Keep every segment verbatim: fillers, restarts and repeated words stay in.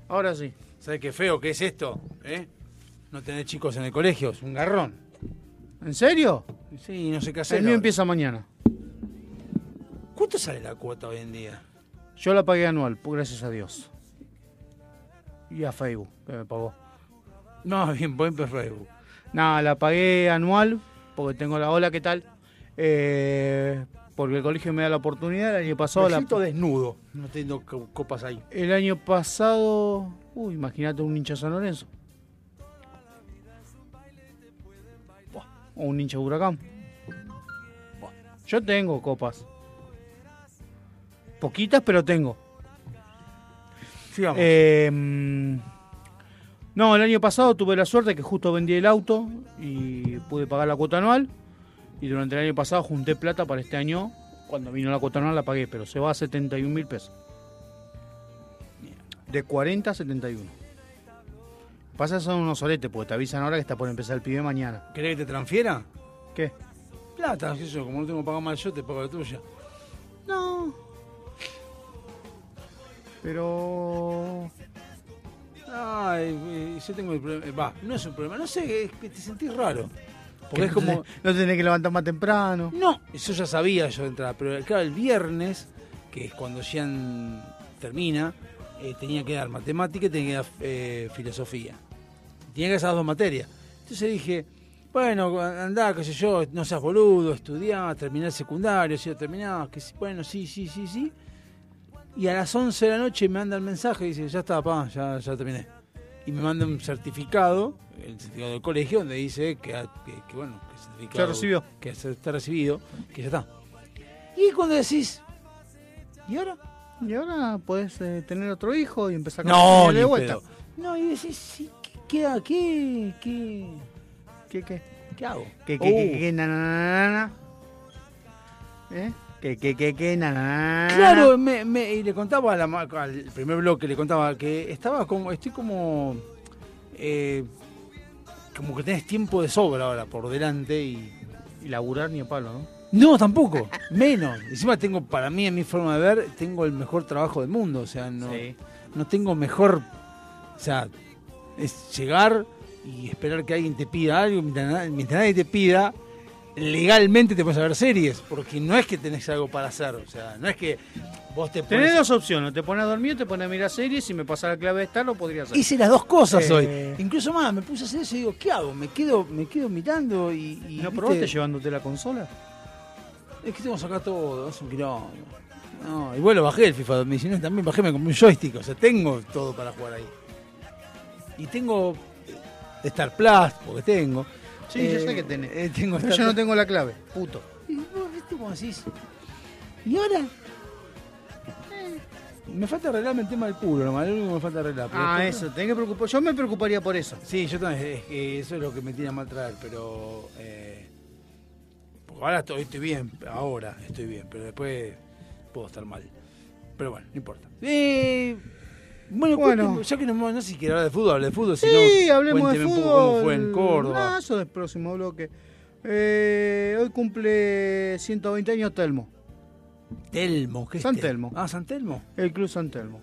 Ahora sí. ¿Sabes qué feo que es esto? ¿Eh? No tener chicos en el colegio, es un garrón. ¿En serio? Sí, no sé qué hacer. El mío ahora. empieza mañana. ¿Cuánto sale la cuota hoy en día? Yo la pagué anual, pues, gracias a Dios. Y a Facebook, que me pagó. No, bien, buen Facebook. Nada, la pagué anual, porque tengo la ola, ¿qué tal? Eh, porque el colegio me da la oportunidad. El año pasado... Me la... siento desnudo, no tengo co- copas ahí. El año pasado... Uy, imagínate un hincha de San Lorenzo. Buah, o un hincha de Huracán. Buah, yo tengo copas. Poquitas, pero tengo. Sigamos. Eh, no, el año pasado tuve la suerte que justo vendí el auto y pude pagar la cuota anual. Y durante el año pasado junté plata para este año. Cuando vino la cuota anual la pagué, pero se va a setenta y un mil pesos. De cuarenta a setenta y uno. Pasa que son unos soletes, porque te avisan ahora que está por empezar el pibe mañana. ¿Querés que te transfiera? ¿Qué? Plata, qué sé yo, como no tengo que pagar mal yo, te pago la tuya. No. Pero... Ay, eh, yo tengo el problema. Va, no es un problema, no sé, es que te sentís raro. Porque es no como. te- no tenés que levantar más temprano. No, eso ya sabía yo de entrada, pero claro, el viernes, que es cuando Jean termina, eh, tenía que dar matemática y tenía que dar eh, filosofía. Tenía que dar esas dos materias. Entonces dije, bueno, andá, qué sé yo, no seas boludo, estudiá, terminá el secundario, si lo terminás, que sí, bueno, sí, sí, sí, sí. Y a las once de la noche me manda el mensaje y dice, ya está, papá, ya, ya terminé. Y me manda un certificado, el certificado del colegio, donde dice que, que, que bueno, que el certificado, Ya recibió. que se está recibido, que ya está. Y cuando decís, ¿y ahora? Y ahora podés eh, tener otro hijo y empezar con No, la familia ni de en vuelta. pedo. No, y decís, sí, ¿qué, qué, qué, qué, ¿Qué, qué? qué hago? ¿Qué, qué, Uh, qué, qué, na, na, na, na, na? ¿Eh? ¿Qué, qué, qué, qué, na, na, na, na? Claro, me, me, y le contaba a la, ma- al primer bloque, le contaba que estaba como, estoy como, eh, como que tenés tiempo de sobra ahora por delante y... Y laburar ni a palo, ¿no? No, tampoco, menos. Encima tengo, para mí, en mi forma de ver, tengo el mejor trabajo del mundo, o sea, no, Sí. no tengo mejor, o sea, es llegar y esperar que alguien te pida algo, mientras, na- mientras nadie te pida, legalmente te puedes ver series, porque no es que tenés algo para hacer, o sea, no es que vos te Tenés pones... dos opciones, te pones a dormir, te pones a mirar series, si me pasa la clave de estar lo podría hacer. Hice las dos cosas Eh. hoy. Incluso más, me puse a hacer eso y digo, ¿qué hago? Me quedo, me quedo mirando y... y, ¿No ¿viste? probaste llevándote la consola? Es que tengo que sacar todo, es un quilombo. No, igual lo bajé el FIFA dos mil diecinueve, también bajé, me compré un joystick, o sea, tengo todo para jugar ahí. Y tengo Star Plus, porque tengo. Sí, Eh, yo sé que tenés. eh, tengo Pero Star yo no Plus. tengo la clave, puto. Y vos, ¿viste cómo decís? ¿Y ahora? Eh, me falta arreglarme el tema del culo, nomás, lo único que me falta arreglar. pero Ah, después- eso, tenés que preocupar. Yo me preocuparía por eso. Sí, yo también, es que eso es lo que me tiene a mal traer, pero... Eh, porque ahora estoy, estoy bien, ahora estoy bien, pero después puedo estar mal. Pero bueno, no importa. Eh, bueno, Bueno. cuénteme, ya que no, no sé si quiere hablar de fútbol, hable de fútbol, si Sí, no, hablemos de cuénteme fútbol. un poco cómo fue en Córdoba. Ah, eso del próximo bloque. Eh, hoy cumple ciento veinte años Telmo, Telmo, ¿qué es San Telmo? Telmo. Ah, San Telmo. el Club San Telmo.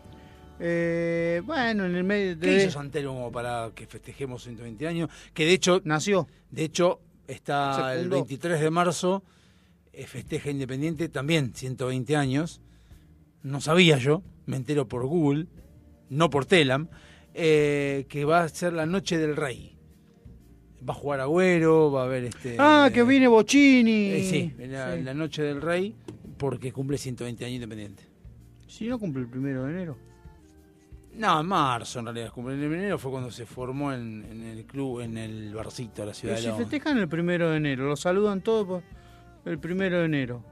Eh, bueno, en el medio ¿Qué de... hizo San Telmo como para que festejemos ciento veinte años? Que de hecho, Nació. de hecho está Se el fundó. veintitrés de marzo, eh, festeja Independiente, también ciento veinte años. No sabía yo, me entero por Google, no por Telam, eh, que va a ser la Noche del Rey. Va a jugar Agüero, va a haber este... Ah, que viene Bocini. eh, sí, la, Sí. la Noche del Rey, porque cumple ciento veinte años Independiente. Si no cumple el primero de enero. No, en marzo en realidad, cumple en enero fue cuando se formó en, en el club, en el barcito de la ciudad Pero de si León. festejan el primero de enero, lo saludan todos por el primero de enero.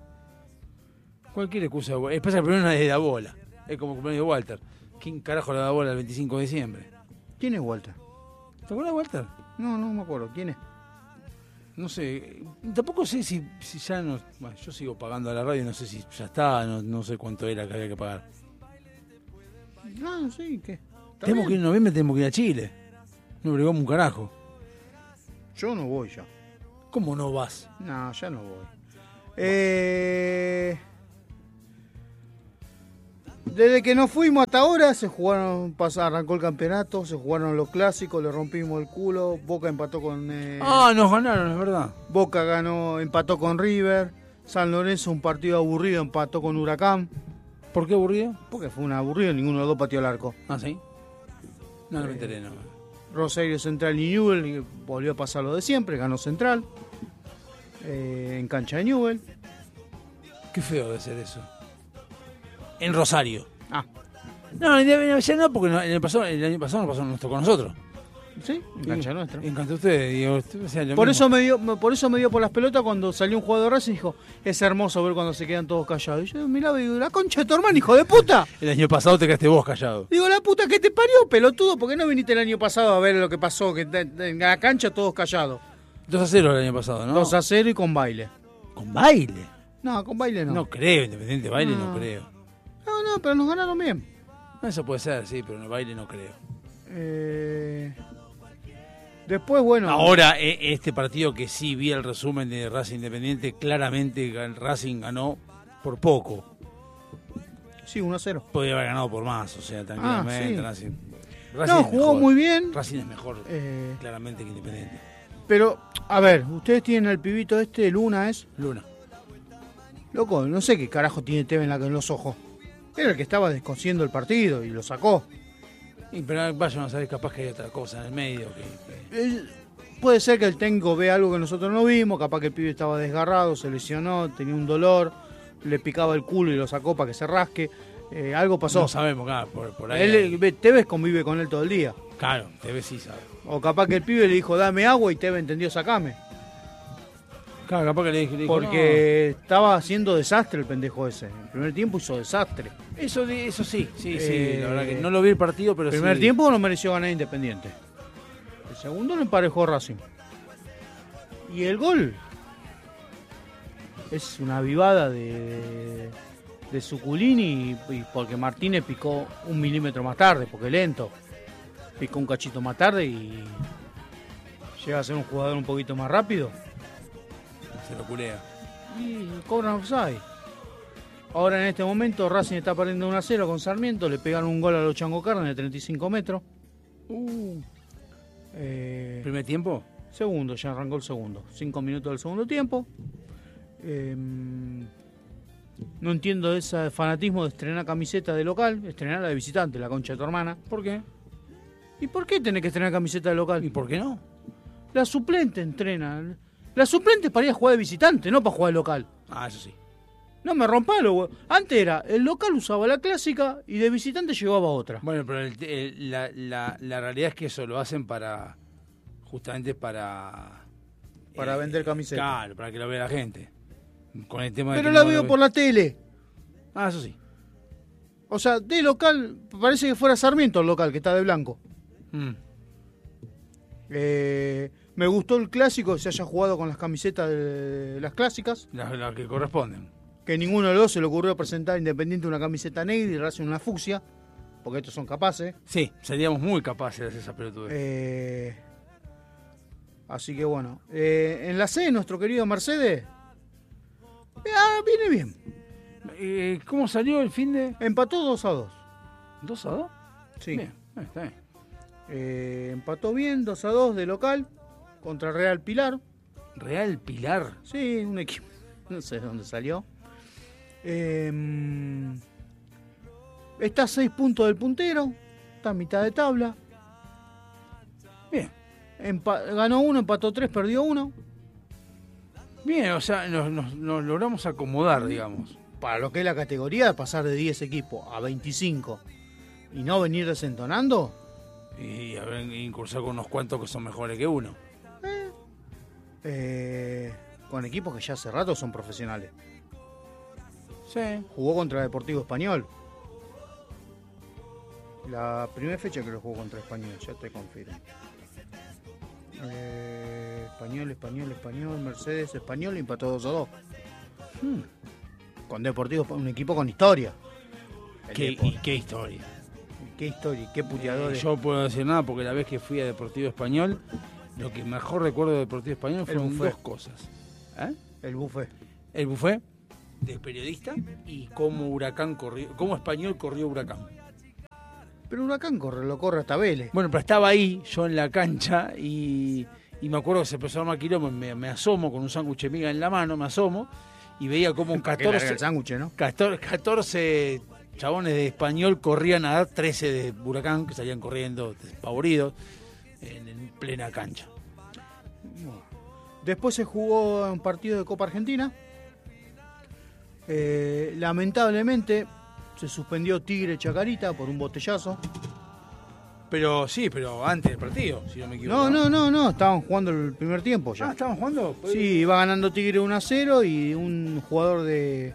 Cualquier excusa, es pasa el primero es de la bola, es como el cumpleaños de Walter. ¿Quién carajo le da bola el veinticinco de diciembre? ¿Quién es Walter? ¿Te acuerdas de Walter? No, no me acuerdo. ¿Quién es? No sé, tampoco sé si, si ya no... Bueno, yo sigo pagando a la radio, no sé si ya está, no, no sé cuánto era que había que pagar. Ah, sí, ¿qué? Está Tenemos que ir bien. en noviembre, tenemos que ir a Chile. No bregamos un carajo. Yo no voy ya. ¿Cómo no vas? No, ya no voy. Eh... Desde que nos fuimos hasta ahora se jugaron, pas- arrancó el campeonato, se jugaron los clásicos, le rompimos el culo, Boca empató con eh, Ah, nos ganaron, es verdad. Boca ganó, empató con River, San Lorenzo un partido aburrido, empató con Huracán, ¿Por qué aburrido? porque fue un aburrido, ninguno de los dos pateó el arco. Ah, sí. No, no me enteré, no. Rosario Central y Newell volvió a pasar lo de siempre, ganó Central eh, en cancha de Newell. Qué feo de ser eso. En Rosario. Ah, No, en Avellaneda no, porque no, en el, pasado, el año pasado nos, pasó, nos tocó a nosotros. sí, en cancha nuestra. Encantó a ustedes. Digo, o sea, lo Por mismo. eso me dio, por eso me dio por las pelotas cuando salió un jugador de Racing y dijo, es hermoso ver cuando se quedan todos callados. Y yo miraba y digo, la concha de tu hermano, hijo de puta. El año pasado te quedaste vos callado. Digo, la puta que te parió, pelotudo, ¿por qué no viniste el año pasado a ver lo que pasó? Que te- te- en la cancha todos callados. dos a cero el año pasado, ¿no? dos a cero y con baile. Con baile. No, con baile no. No, creo, Independiente baile no, No. creo. no, no, pero nos ganaron bien. Eso puede ser, sí, pero en el baile no creo. Eh, Después, bueno... Ahora, e- este partido que sí vi el resumen de Racing Independiente, claramente el Racing ganó por poco. Sí, uno a cero. Podría haber ganado por más, o sea, tranquilamente. Ah, sí. Racing, Racing No, es jugó mejor. muy bien. Racing es mejor, Eh, claramente, que Independiente. pero, a ver, ustedes tienen al pibito este, Luna es... Luna. Loco, no sé qué carajo tiene Tevez en, la, en los ojos. Era el que estaba descosiendo el partido y lo sacó. Y, pero vayan a saber, capaz que hay otra cosa en el medio. Que, que- Eh, puede ser que el técnico vea algo que nosotros no vimos, capaz que el pibe estaba desgarrado, se lesionó, tenía un dolor, le picaba el culo y lo sacó para que se rasque. Eh, algo pasó. No sabemos, claro, por, por ahí. Él, hay- eh, Tevez convive con él todo el día. Claro, Tevez sí sabe. O capaz que el pibe le dijo, dame agua, y Tevez entendió, sacame. Claro, capaz que le dije. le dijo, Porque estaba haciendo desastre el pendejo ese. En el primer tiempo hizo desastre. no. Eso, de- eso sí, sí, sí. Eh, La verdad que no lo vi el partido, pero El primer sí. tiempo no mereció ganar Independiente. El segundo lo emparejó Racing. Y el gol es una avivada de, de Suculini, y, y porque Martínez picó un milímetro más tarde, porque lento. Picó un cachito más tarde y llega a ser un jugador un poquito más rápido. Se lo culea. Y cobran offside. Ahora en este momento Racing está perdiendo uno a cero con Sarmiento. Le pegaron un gol a los Chango Carne de treinta y cinco metros. Uh. Eh, ¿Primer tiempo? segundo, ya arrancó el segundo. Cinco minutos del segundo tiempo. Eh, no entiendo ese fanatismo de estrenar camiseta de local, estrenar la de visitante, la concha de tu hermana. ¿Por qué? ¿Y por qué tenés que estrenar camiseta de local? ¿Y por qué no? La suplente entrena. La suplente es para ir a jugar de visitante, no para jugar de local. Ah, eso sí. No me rompa los huevos. Antes era, el local usaba la clásica y de visitante llevaba otra. Bueno, pero el- el- la, la, la realidad es que eso lo hacen para. Justamente para. Para vender camisetas. Claro, para que lo vea la gente. Con el tema de Pero que la no veo lo por ve- la tele. Ah, eso sí. O sea, de local, parece que fuera Sarmiento el local, que está de blanco. Mm. Eh, me gustó el clásico, que se haya jugado con las camisetas de las clásicas. Las las que corresponden. Que ninguno de los dos se le ocurrió presentar a Independiente una camiseta negra y Racing una fucsia. Porque estos son capaces. Sí, seríamos muy capaces de hacer esa pelotudez. Eh, así que bueno. Eh, en la C, nuestro querido Mercedes. eh, ah, viene bien. Eh, ¿Cómo salió el fin de...? Empató dos a dos. ¿dos a dos? Sí. Bien, eh, está bien. Eh, empató bien, dos a dos de local. Contra Real Pilar. Real Pilar. Sí, un equipo. No sé de dónde salió. Eh, está a seis puntos del puntero. Está a mitad de tabla. Bien. Empa- ganó uno, empató tres, perdió uno. Bien, o sea, nos, nos- nos logramos acomodar, digamos. Para lo que es la categoría, pasar de diez equipos a veinticinco y no venir desentonando. Y haber incursado con unos cuantos que son mejores que uno. Eh, con equipos que ya hace rato son profesionales. Sí. Jugó contra Deportivo Español. La primera fecha que lo jugó contra Español, ya te confirmo. Eh, español, Español, Español, Mercedes, Español y empató dos a dos. Hmm. Con Deportivo, un equipo con historia. El ¿Qué, Depor. y qué historia. Qué historia, qué puteadores. Yo no puedo decir nada porque la vez que fui a Deportivo Español, lo que mejor recuerdo de Deportivo Español fueron buffet. dos cosas. ¿Eh? El buffet. El buffet de periodista y cómo Huracán corrió, cómo Español corrió Huracán. Pero Huracán corre, lo corre hasta Vélez. Bueno, pero estaba ahí, yo en la cancha, y, y me acuerdo que se empezó a armar quilombo, me, me asomo con un sándwich de miga en la mano, me asomo, y veía como un catorce, el sándwich, ¿no? catorce, catorce chabones de Español corrían a dar trece de Huracán, que salían corriendo despavoridos, en, en plena cancha. Después se jugó un partido de Copa Argentina. Eh, lamentablemente se suspendió Tigre Chacarita por un botellazo. Pero sí, pero antes del partido, si no me equivoco. No, no, no, no, estaban jugando el primer tiempo ya. Ah, ¿estaban jugando? Sí, iba ganando Tigre uno a cero y un jugador de,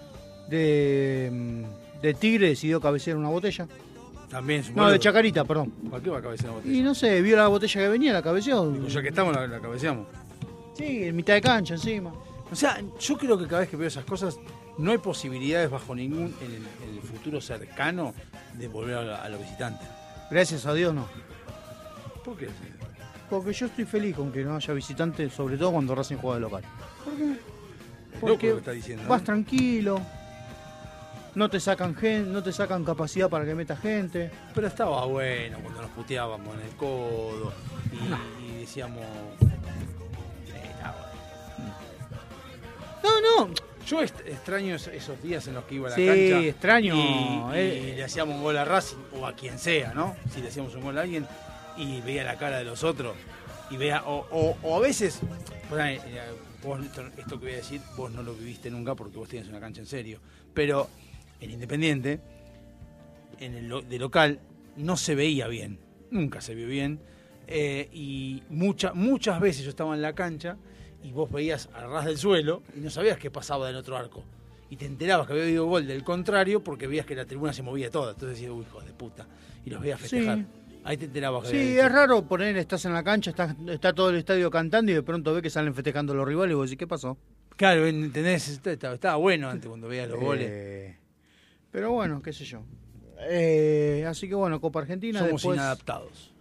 de, de Tigre decidió cabecear una botella. También, No, de Chacarita, perdón. ¿Para qué va a cabecear una botella? Y no sé, vio la botella que venía, la cabeceó. Digo, ya que estamos, la, la cabeceamos. Sí, en mitad de cancha encima. O sea, yo creo que cada vez que veo esas cosas, no hay posibilidades bajo ningún, en el, en el futuro cercano, de volver a, a los visitantes. Gracias a Dios no. ¿Por qué? Porque yo estoy feliz con que no haya visitantes, sobre todo cuando Racing juega de local. ¿Por qué? Porque Loco lo que está diciendo, vas ¿eh? tranquilo, no te sacan gente, no te sacan capacidad para que metas gente. Pero estaba bueno cuando nos puteábamos en el codo y, No. y decíamos... Eh, está bueno. No, no. Yo est- extraño es- esos días en los que iba a la Sí, cancha. extraño. Y, y Eh. le hacíamos un gol a Racing o a quien sea, ¿no? Si le hacíamos un gol a alguien y veía la cara de los otros y veía, o, o, o a veces, bueno, eh, vos, esto, esto que voy a decir, vos no lo viviste nunca porque vos tienes una cancha en serio, pero en Independiente, en el lo- de local, no se veía bien, nunca se vio bien, eh, y mucha, muchas veces yo estaba en la cancha y vos veías a ras del suelo y no sabías qué pasaba del otro arco. Y te enterabas que había habido gol del contrario porque veías que la tribuna se movía toda. Entonces decías, uy, hijo de puta. Y los veías festejar. Sí. Ahí te enterabas que Sí, había es raro poner, estás en la cancha, está, está todo el estadio cantando y de pronto ves que salen festejando los rivales y vos decís, ¿qué pasó? Claro, ¿entendés? Estaba, estaba bueno antes cuando veías los goles. Eh, pero bueno, qué sé yo. Eh, así que bueno, Copa Argentina. Somos después, inadaptados.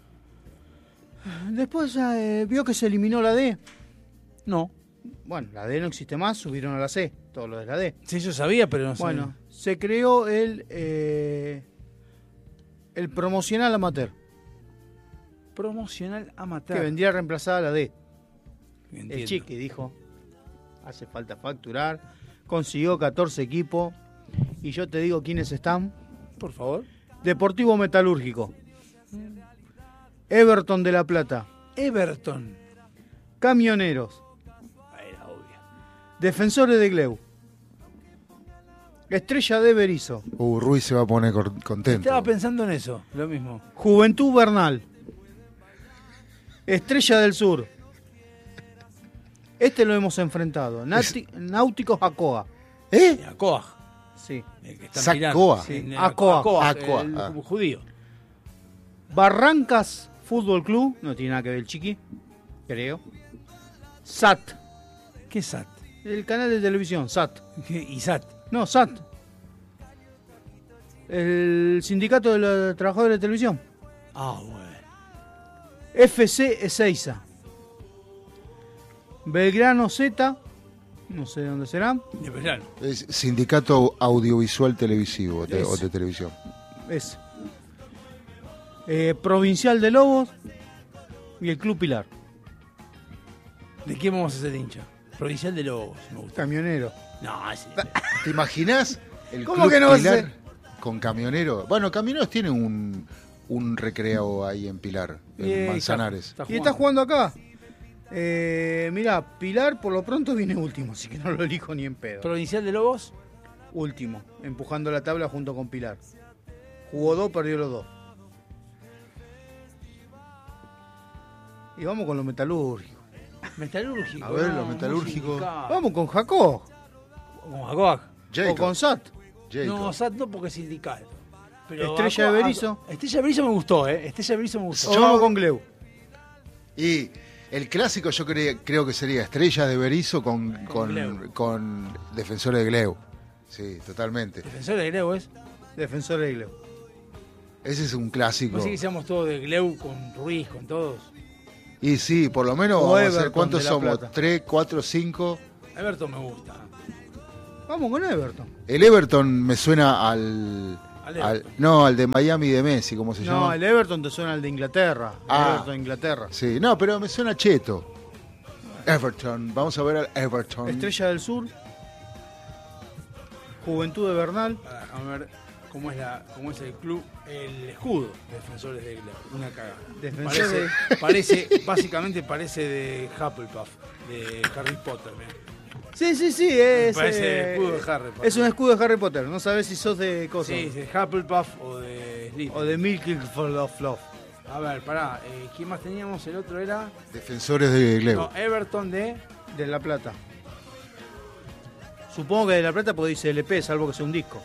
Después eh, vio que se eliminó la D. No. Bueno, la D no existe más, subieron a la C, todo lo de la D. Sí, yo sabía, pero no sabía. Bueno, se creó el eh, el promocional amateur, Promocional amateur. que vendría a reemplazar a la D. Entiendo. El Chiqui dijo, hace falta facturar, consiguió catorce equipos, y yo te digo quiénes están. Por favor. Deportivo Metalúrgico, Everton de La Plata, Everton. Camioneros, Era obvio. Defensores de Gleu, Estrella de Berizo, Uh, Ruiz se va a poner cor- contento. Estaba pensando en eso, lo mismo. Juventud Bernal, Estrella del Sur. Este lo hemos enfrentado. Nati- Náuticos Acoa. ¿Eh? Acoag. Sí. El que está en Sacoa. Pilar. Sí, Sí. Acoag, Acoa. Acoag, el Acoa, ah. judío. Barrancas Fútbol Club. No tiene nada que ver el Chiqui. Creo. S A T. ¿Qué es S A El canal de televisión. S A T. T? ¿Y S A T? No, S A T. El sindicato de los trabajadores de televisión. Ah, bueno. F C Ezeiza. Belgrano Z. No sé de dónde será. De verano. Es Sindicato Audiovisual Televisivo de, Es. o de Televisión. Es. Eh, Provincial de Lobos. Y el Club Pilar. ¿De quién vamos a ser hincha? Provincial de Lobos, me gusta. Camionero. No, ese. ¿Te imaginas el ¿Cómo Club que no va a Pilar ser? con Camioneros? Bueno, Camioneros tiene un, un recreo ahí en Pilar, en Eh, Manzanares. está- Y está jugando acá. Eh, mirá, Pilar por lo pronto viene último, así que no lo elijo ni en pedo. Provincial de Lobos. Último, empujando la tabla junto con Pilar. Jugó dos, perdió los dos. Y vamos con lo metalúrgico. Metalúrgico. A ver, no, lo metalúrgico. muy sindical. Vamos con Jacob. Con Acoag. O Jacob, con S A T. Jacob. No, S A T no porque es sindical. Pero Estrella de Acoag- Berizo. Estrella de Berizo me gustó, ¿eh? Estrella de Berizo me gustó. O vamos con Gleu. Y el clásico yo cre- creo que sería Estrellas de Berizo con, con, Gleu. con Defensores de Gleu. Sí, totalmente. Defensor de Gleu es. Defensor de Gleu. Ese es un clásico. Así que seamos todos de Gleu con Ruiz, con todos. Y sí, por lo menos O vamos a hacer, Everton ¿cuántos de La somos? Plata. ¿Tres, cuatro, cinco? Everton me gusta. Vamos con Everton. El Everton me suena al, Al al- Everton. no, al de Miami de Messi, ¿cómo se No, llama? el Everton te suena al de Inglaterra. El Ah. Everton de Inglaterra. Sí, no, pero me suena cheto. Everton, vamos a ver al Everton. Estrella del Sur. Juventud de Bernal. Ahora, déjame ver cómo es, la, cómo es el club, el escudo de Defensores de Glasgow. Una cagada. Defensores Parece, parece, básicamente parece de Hufflepuff, de Harry Potter. mirá. Sí, sí, sí. Es, Parece eh, el escudo de Harry Potter. Es un escudo de Harry Potter. No sabes si sos de cosas. Sí, de Hufflepuff o de Slytherin. O de Milky for of Love. A ver, pará, eh, ¿quién más teníamos? El otro era... Defensores de Glasgow. No, Everton de... De La Plata. Supongo que de La Plata porque dice L P, salvo que sea un disco.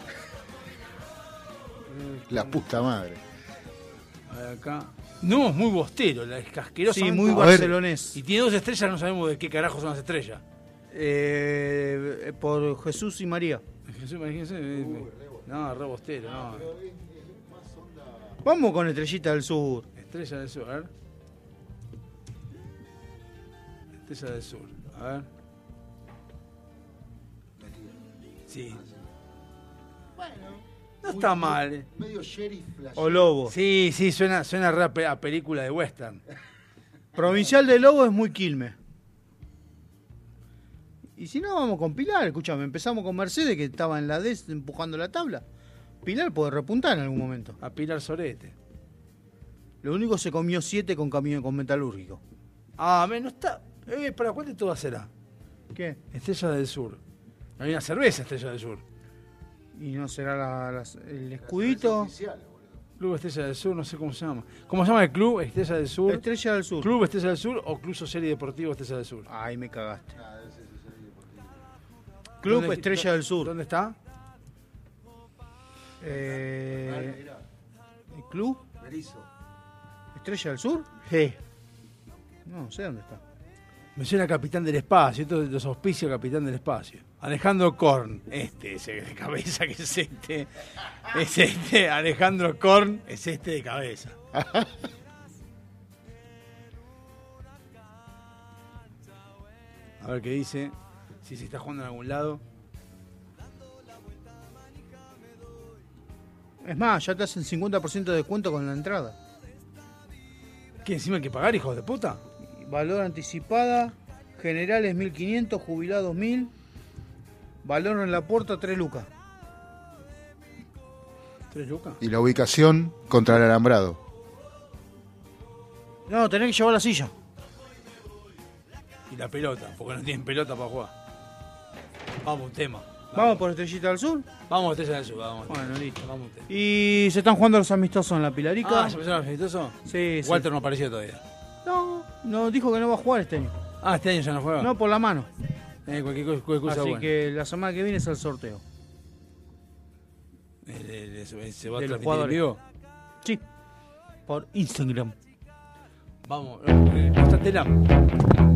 La puta madre. A ver, acá... No, es muy bostero, la es casquerosa. Sí, muy A ver. barcelonés. Y tiene dos estrellas, no sabemos de qué carajo son las estrellas. Eh, por Jesús y María. Jesús, imagínense. eh, No, re bostero, no. Vamos con Estrellita del Sur. Estrella del Sur, a ver. Estrella del Sur, a ver. Sí. No está mal. eh. Medio sheriff flash. O Lobo. Sí, sí, suena, suena re a pe- a película de western. Provincial de Lobo es muy Quilmes. Y si no, vamos con Pilar. Escúchame, empezamos con Mercedes, que estaba en la D empujando la tabla. Pilar puede repuntar en algún momento. A Pilar Sorete. Lo único se comió siete con camión con metalúrgico. Ah, me no está. Eh, ¿Para cuál de todas será? ¿Qué? Estrella del Sur. Hay una cerveza Estrella del Sur. Y no será la- las- el escudito. Club Estrella del Sur, no sé cómo se llama. ¿Cómo se llama el club Estrella del Sur? Estrella del Sur. ¿Club Estrella del Sur o Club Social y Deportivo Estrella del Sur? Ay, me cagaste. Club ¿Dónde- Estrella dó- del Sur. ¿Dónde está? Eh, ¿El club? ¿Estrella del Sur? Sí. No, no sé dónde está. Me suena Capitán del Espacio, esto los auspicios Capitán del Espacio. Alejandro Korn, este ese de cabeza que es este. Es este, Alejandro Korn es este de cabeza. A ver qué dice, si se está jugando en algún lado. Es más, ya te hacen cincuenta por ciento de descuento con la entrada. ¿Qué encima hay que pagar, hijos de puta? Valor anticipada, generales mil quinientos, jubilados mil. Valor en la puerta tres lucas. ¿Tres lucas? Y la ubicación contra el alambrado. No, tenés que llevar la silla. Y la pelota, porque no tienen pelota para jugar. Vamos, un tema. Vamos por Estrellita del Sur. Vamos, Estrella del Sur, vamos. Bueno, listo. Vamos, un tema. Y se están jugando los amistosos en la Pilarica. Ah, ¿se empezaron los amistosos? Sí, sí. Walter no apareció todavía. No, no, dijo que no va a jugar este año. Ah, este año ya no juega. No, por la mano. Eh, cualquier, cosa- cualquier cosa Así buena. que la semana que viene es el sorteo. Eh, eh, eh, se, se va a De los transmitir en jugadores. vivo. Sí. Por Instagram. Vamos, eh, eh, Constatela.